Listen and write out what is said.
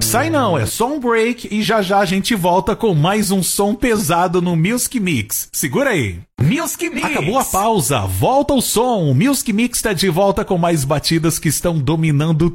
Sai não, é só um break e já já a gente volta com mais um som pesado no Music Mix. Segura aí. Music Mix. Acabou a pausa, volta o som. O Music Mix tá de volta com mais batidas que estão dominando